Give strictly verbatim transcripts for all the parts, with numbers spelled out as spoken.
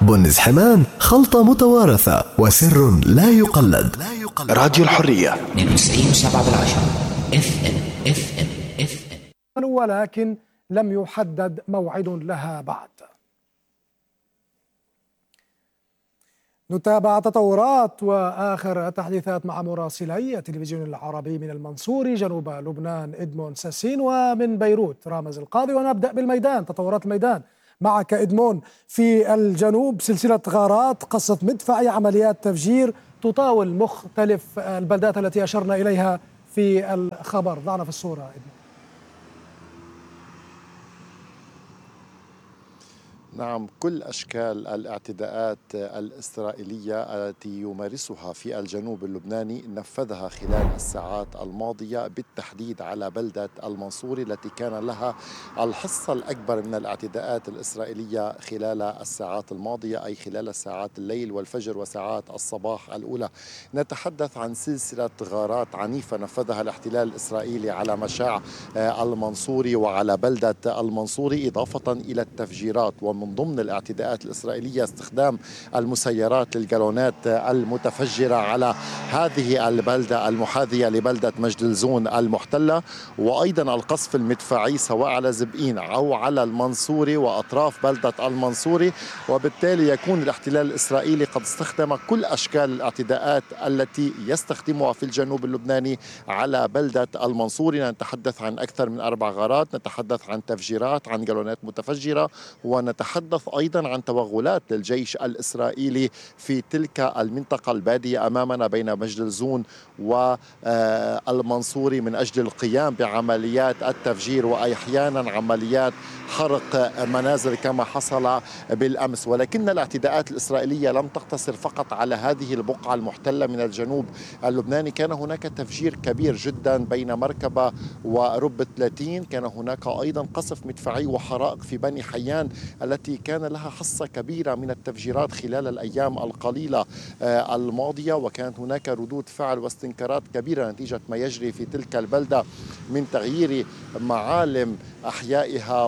بنز حمان خلطة متوارثة وسر لا يقلد. راديو الحرية اثنين وتسعين وسبعة بالعشرة اف ام اف ام اف ام، ولكن لم يحدد موعد لها بعد. نتابع تطورات وآخر التحديثات مع مراسلي التلفزيون العربي من المنصوري جنوب لبنان إدمون ساسين، ومن بيروت رامز القاضي. ونبدأ بالميدان، تطورات الميدان معك إدمون. في الجنوب سلسلة غارات، قصف مدفعي، عمليات تفجير تطاول مختلف البلدات التي أشرنا إليها في الخبر. ضعنا في الصورة إدمون. نعم، كل أشكال الاعتداءات الإسرائيلية التي يمارسها في الجنوب اللبناني نفذها خلال الساعات الماضية، بالتحديد على بلدة المنصوري التي كان لها الحصة الأكبر من الاعتداءات الإسرائيلية خلال الساعات الماضية، أي خلال ساعات الليل والفجر وساعات الصباح الأولى. نتحدث عن سلسلة غارات عنيفة نفذها الاحتلال الإسرائيلي على مشاع المنصوري وعلى بلدة المنصوري، إضافة إلى التفجيرات. ومن من ضمن الاعتداءات الإسرائيلية استخدام المسيرات للجالونات المتفجرة على هذه البلدة المحاذية لبلدة مجدلزون المحتلة، وأيضا القصف المدفعي سواء على زبئين أو على المنصوري وأطراف بلدة المنصوري. وبالتالي يكون الاحتلال الإسرائيلي قد استخدم كل أشكال الاعتداءات التي يستخدمها في الجنوب اللبناني على بلدة المنصوري. نتحدث عن أكثر من أربع غارات، نتحدث عن تفجيرات، عن جالونات متفجرة، ونتحدث تحدث أيضا عن توغلات للجيش الإسرائيلي في تلك المنطقة البادية أمامنا بين مجدلزون والمنصوري من أجل القيام بعمليات التفجير وأحيانا عمليات حرق منازل كما حصل بالأمس. ولكن الاعتداءات الإسرائيلية لم تقتصر فقط على هذه البقعة المحتلة من الجنوب اللبناني، كان هناك تفجير كبير جدا بين مركبة ورب ثلاثين، كان هناك أيضا قصف مدفعي وحرائق في بني حيان التي كان لها حصة كبيرة من التفجيرات خلال الأيام القليلة الماضية، وكانت هناك ردود فعل واستنكارات كبيرة نتيجة ما يجري في تلك البلدة من تغيير معالم أحيائها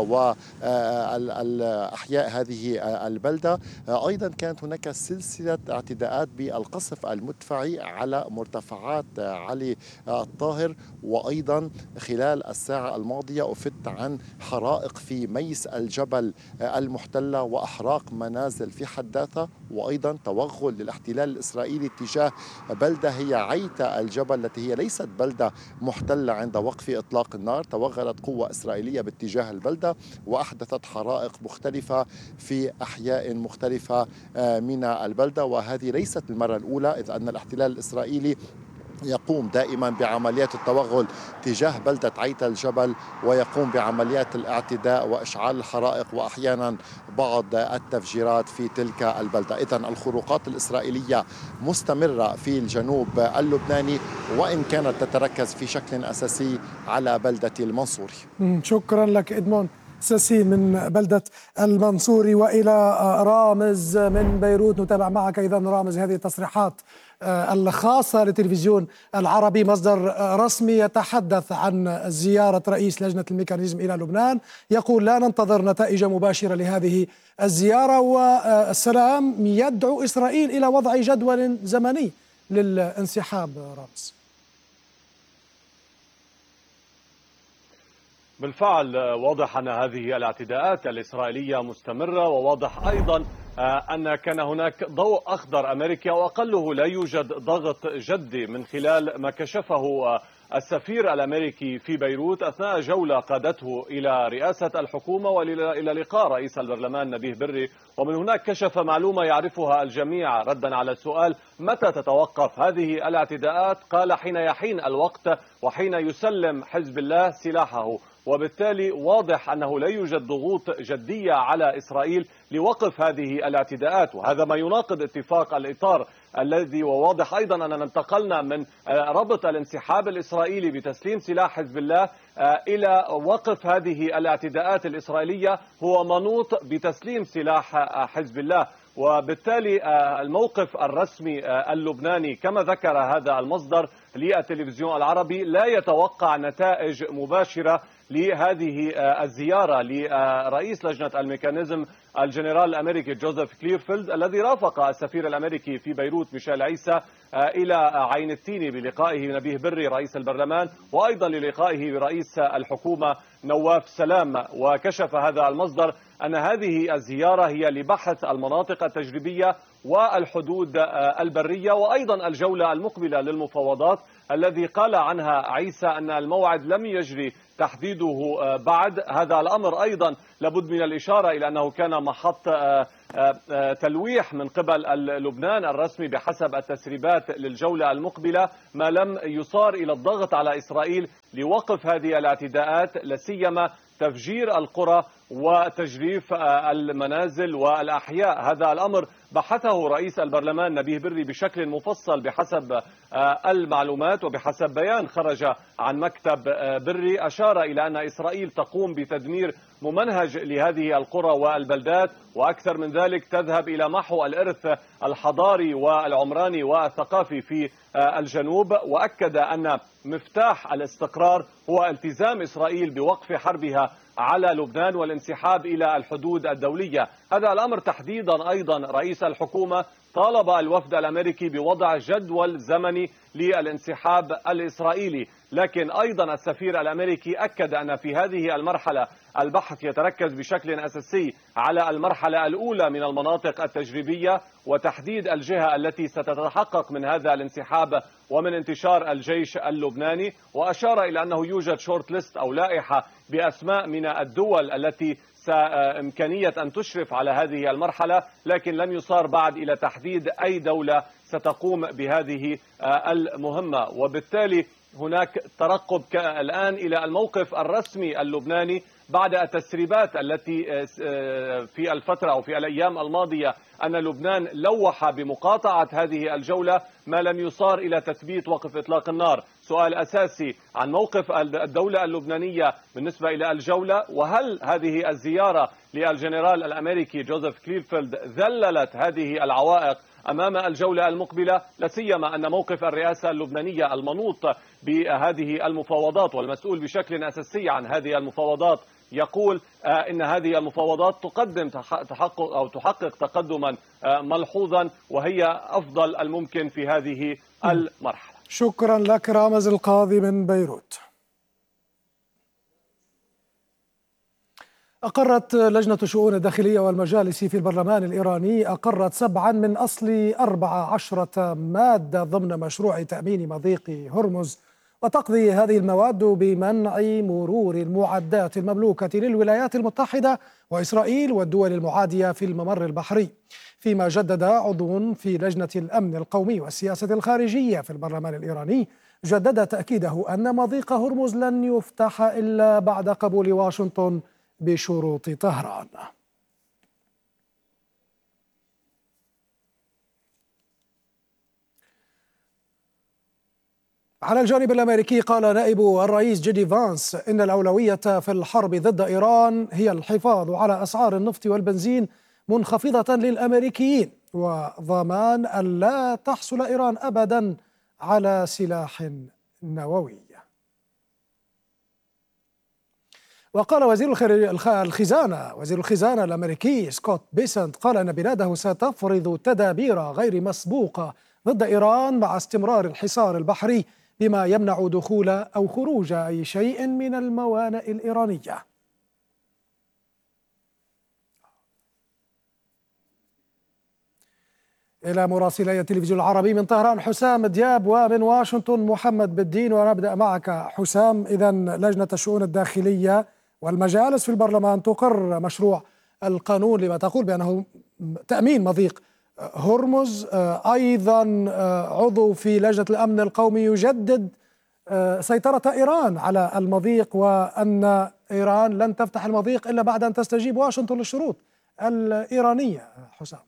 وأحياء هذه البلدة. أيضا كانت هناك سلسلة اعتداءات بالقصف المدفعي على مرتفعات علي الطاهر، وأيضا خلال الساعة الماضية أفدت عن حرائق في ميس الجبل المحتلة وأحراق منازل في حداثة، وأيضا توغل للاحتلال الإسرائيلي تجاه بلدة هي عيتا الجبل التي هي ليست بلدة محتلة. عند وقف إطلاق النار توغلت قوة إسرائيلية باتجاه البلدة وأحدثت حرائق مختلفة في أحياء مختلفة من البلدة، وهذه ليست المرة الأولى، إذ أن الاحتلال الإسرائيلي يقوم دائما بعمليات التوغل تجاه بلدة عيتا الجبل، ويقوم بعمليات الاعتداء وإشعال الحرائق وأحيانا بعض التفجيرات في تلك البلدة. إذن الخروقات الإسرائيلية مستمرة في الجنوب اللبناني، وإن كانت تتركز في شكل أساسي على بلدة المنصوري. شكرا لك إدمون ساسين من بلدة المنصوري. وإلى رامز من بيروت، نتابع معك إذا رامز هذه التصريحات الخاصة للتلفزيون العربي، مصدر رسمي يتحدث عن زيارة رئيس لجنة الميكانيزم إلى لبنان، يقول لا ننتظر نتائج مباشرة لهذه الزيارة، والسلام يدعو إسرائيل إلى وضع جدول زمني للانسحاب. رامز. بالفعل واضح أن هذه الاعتداءات الإسرائيلية مستمرة، وواضح أيضا أن كان هناك ضوء أخضر أمريكي وأقله لا يوجد ضغط جدي من خلال ما كشفه السفير الأمريكي في بيروت أثناء جولة قادته إلى رئاسة الحكومة وإلى لقاء رئيس البرلمان نبيه بري. ومن هناك كشف معلومة يعرفها الجميع ردا على السؤال متى تتوقف هذه الاعتداءات، قال حين يحين الوقت وحين يسلم حزب الله سلاحه. وبالتالي واضح أنه لا يوجد ضغوط جدية على إسرائيل لوقف هذه الاعتداءات، وهذا ما يناقض اتفاق الإطار الذي، وواضح أيضا أننا انتقلنا من ربط الانسحاب الإسرائيلي بتسليم سلاح حزب الله إلى وقف هذه الاعتداءات الإسرائيلية هو منوط بتسليم سلاح حزب الله. وبالتالي الموقف الرسمي اللبناني كما ذكر هذا المصدر للتلفزيون العربي لا يتوقع نتائج مباشرة لهذه الزيارة لرئيس لجنة الميكانيزم الجنرال الأمريكي جوزيف كليرفيلد الذي رافق السفير الأمريكي في بيروت ميشيل عيسى إلى عين التين بلقائه نبيه بري رئيس البرلمان، وأيضا للقائه برئيس الحكومة نواف سلام. وكشف هذا المصدر أن هذه الزيارة هي لبحث المناطق التجريبية والحدود البرية، وأيضا الجولة المقبلة للمفاوضات الذي قال عنها عيسى أن الموعد لم يجري تحديده بعد. هذا الأمر أيضا لابد من الإشارة إلى أنه كان محط تلويح من قبل لبنان الرسمي بحسب التسريبات للجولة المقبلة، ما لم يصار إلى الضغط على إسرائيل لوقف هذه الاعتداءات، لاسيما تفجير القرى وتجريف المنازل والأحياء. هذا الأمر بحثه رئيس البرلمان نبيه بري بشكل مفصل بحسب المعلومات وبحسب بيان خرج عن مكتب بري، أشار إلى أن إسرائيل تقوم بتدمير ممنهج لهذه القرى والبلدات، وأكثر من ذلك تذهب إلى محو الإرث الحضاري والعمراني والثقافي في الجنوب. وأكد أن مفتاح الاستقرار هو التزام إسرائيل بوقف حربها على لبنان والانسحاب إلى الحدود الدولية. هذا الأمر تحديدا أيضا رئيس الحكومة طالب الوفد الأمريكي بوضع جدول زمني للانسحاب الإسرائيلي، لكن أيضا السفير الأمريكي أكد أن في هذه المرحلة البحث يتركز بشكل أساسي على المرحلة الأولى من المناطق التجريبية وتحديد الجهة التي ستتحقق من هذا الانسحاب ومن انتشار الجيش اللبناني. وأشار إلى أنه يوجد شورت ليست أو لائحة بأسماء من الدول التي إمكانية أن تشرف على هذه المرحلة، لكن لم يصار بعد إلى تحديد أي دولة ستقوم بهذه المهمة. وبالتالي هناك ترقب الآن إلى الموقف الرسمي اللبناني بعد التسريبات التي في الفترة أو في الأيام الماضية أن لبنان لوح بمقاطعة هذه الجولة ما لم يصار إلى تثبيت وقف إطلاق النار. سؤال أساسي عن موقف الدولة اللبنانية بالنسبة إلى الجولة، وهل هذه الزيارة للجنرال الأمريكي جوزيف كليرفيلد ذللت هذه العوائق أمام الجولة المقبلة، لاسيما أن موقف الرئاسة اللبنانية المنوط بهذه المفاوضات والمسؤول بشكل أساسي عن هذه المفاوضات يقول إن هذه المفاوضات تقدم تحقق أو تحقق تقدما ملحوظا وهي أفضل الممكن في هذه المرحلة. شكرا لك رامز القاضي من بيروت. أقرت لجنة الشؤون الداخلية والمجالس في البرلمان الإيراني أقرت سبعا من أصل أربع عشرة مادة ضمن مشروع تأمين مضيق هرمز، وتقضي هذه المواد بمنع مرور المعدات المملوكة للولايات المتحدة وإسرائيل والدول المعادية في الممر البحري. فيما جدد عضو في لجنة الأمن القومي والسياسة الخارجية في البرلمان الإيراني جدد تأكيده أن مضيق هرمز لن يفتح إلا بعد قبول واشنطن بشروط طهران. على الجانب الأمريكي قال نائب الرئيس جي دي فانس إن الأولوية في الحرب ضد إيران هي الحفاظ على أسعار النفط والبنزين منخفضة للأمريكيين وضمان أن لا تحصل إيران أبدا على سلاح نووي. وقال وزير الخزانة وزير الخزانة الأمريكي سكوت بيسنت قال أن بلاده ستفرض تدابير غير مسبوقة ضد إيران مع استمرار الحصار البحري بما يمنع دخول أو خروج أي شيء من الموانئ الإيرانية. إلى مراسلي التلفزيون العربي من طهران حسام دياب، ومن واشنطن محمد بالدين. ونبدأ معك حسام. إذن لجنة الشؤون الداخلية والمجالس في البرلمان تقر مشروع القانون لما تقول بأنه تأمين مضيق هرمز. أيضا عضو في لجنة الأمن القومي يجدد سيطرة إيران على المضيق وأن إيران لن تفتح المضيق إلا بعد أن تستجيب واشنطن للشروط الإيرانية. حسام.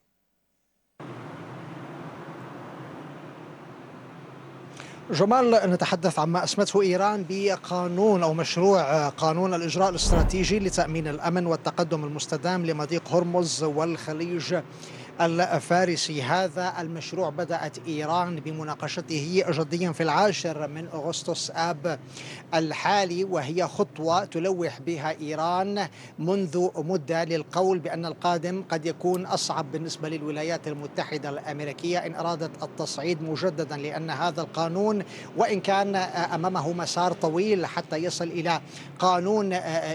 جمال، نتحدث عما أسمته إيران بقانون أو مشروع قانون الإجراء الاستراتيجي لتأمين الأمن والتقدم المستدام لمضيق هرمز والخليج الفارسي. هذا المشروع بدأت إيران بمناقشته جديا في العاشر من أغسطس آب الحالي، وهي خطوة تلوح بها إيران منذ مدة للقول بأن القادم قد يكون أصعب بالنسبة للولايات المتحدة الأمريكية إن أرادت التصعيد مجددا، لأن هذا القانون وإن كان أمامه مسار طويل حتى يصل إلى قانون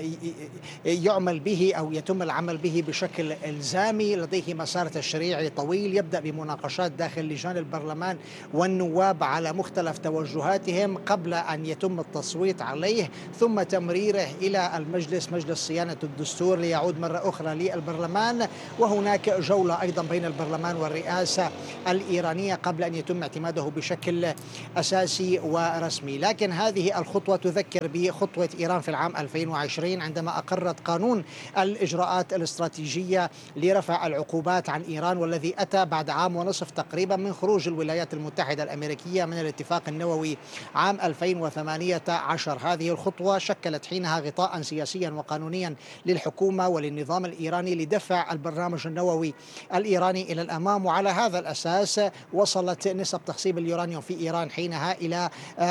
يعمل به أو يتم العمل به بشكل إلزامي، لديه مسار تشريعي طويل يبدأ بمناقشات داخل لجان البرلمان والنواب على مختلف توجهاتهم قبل أن يتم التصويت عليه، ثم تمريره إلى المجلس مجلس صيانة الدستور ليعود مرة أخرى للبرلمان، وهناك جولة أيضا بين البرلمان والرئاسة الإيرانية قبل أن يتم اعتماده بشكل أساسي ورسمي. لكن هذه الخطوة تذكر بخطوة إيران في العام ألفين وعشرين عندما أقرت قانون الإجراءات الاستراتيجية لرفع العقوبات عن إيران، والذي أتى بعد عام ونصف تقريبا من خروج الولايات المتحدة الأمريكية من الاتفاق النووي عام ألفين وثمانية عشر. هذه الخطوة شكلت حينها غطاء سياسيا وقانونيا للحكومة وللنظام الإيراني لدفع البرنامج النووي الإيراني إلى الأمام، وعلى هذا الأساس وصلت نسب تخصيب اليورانيوم في إيران حينها إلى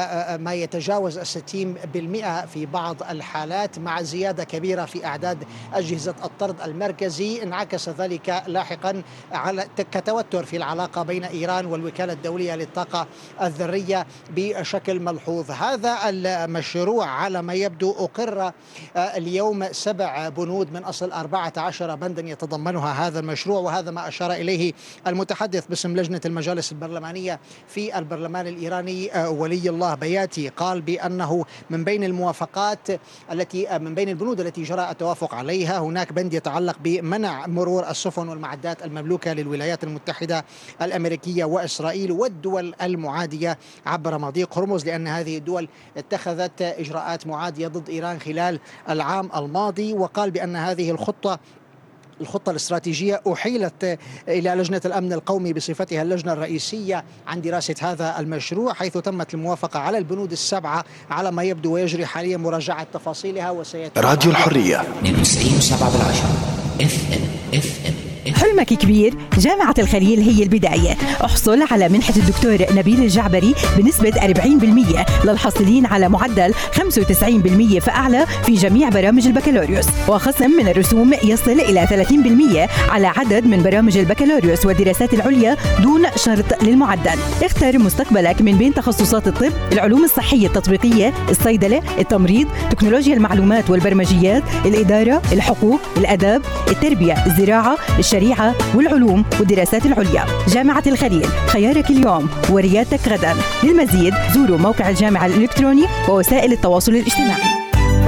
ما يتجاوز الستين بالمئة في بعض الحالات، مع زيادة كبيرة في أعداد أجهزة الطرد المركزي. انعكس ذلك لاحقا على كتوتر في العلاقة بين إيران والوكالة الدولية للطاقة الذرية بشكل ملحوظ. هذا المشروع على ما يبدو أقر اليوم سبع بنود من أصل أربعة عشر بندا يتضمنها هذا المشروع، وهذا ما أشار إليه المتحدث باسم لجنة المجالس البرلمانية في البرلمان الإيراني ولي الله بياتي. قال بأنه من بين الموافقات التي من بين البنود التي جرى التوافق عليها هناك بند يتعلق بمنع مرور السفن والمعدات المملوكة للولايات المتحدة الأمريكية وإسرائيل والدول المعادية عبر مضيق هرمز، لأن هذه الدول اتخذت إجراءات معادية ضد إيران خلال العام الماضي. وقال بأن هذه الخطة الخطة الاستراتيجية أحيلت إلى لجنة الأمن القومي بصفتها اللجنة الرئيسية عن دراسة هذا المشروع، حيث تمت الموافقة على البنود السبعة على ما يبدو، ويجري حاليا مراجعة تفاصيلها وسيتم راديو الحرية تسعين وسبعة بالعشرة اف ام اف ام. حلمك كبير؟ جامعة الخليل هي البداية. احصل على منحة الدكتور نبيل الجعبري بنسبة أربعين بالمئة للحاصلين على معدل خمسة وتسعين بالمئة فأعلى في جميع برامج البكالوريوس، وخصم من الرسوم يصل إلى ثلاثين بالمئة على عدد من برامج البكالوريوس والدراسات العليا دون شرط للمعدل. اختر مستقبلك من بين تخصصات الطب، العلوم الصحية التطبيقية، الصيدلة، التمريض، تكنولوجيا المعلومات والبرمجيات، الإدارة، الحقوق، الأداب، التربية، الزراعة، الشريعة والعلوم والدراسات العليا. جامعة الخليل، خيارك اليوم وريادتك غدا. للمزيد زوروا موقع الجامعة الإلكتروني ووسائل التواصل الاجتماعي.